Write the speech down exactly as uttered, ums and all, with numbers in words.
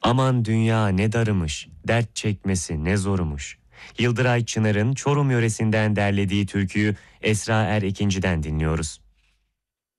Aman dünya ne darımış, dert çekmesi ne zormuş. Yıldıray Çınar'ın Çorum yöresinden derlediği türküyü Esra Er ikinciden dinliyoruz.